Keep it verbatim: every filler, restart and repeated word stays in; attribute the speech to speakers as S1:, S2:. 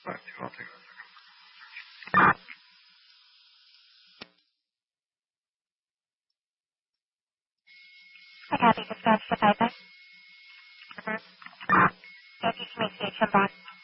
S1: Alright, I'll take that.
S2: I copy. Dispatch to Piper. Mm-hmm. Get you communication back.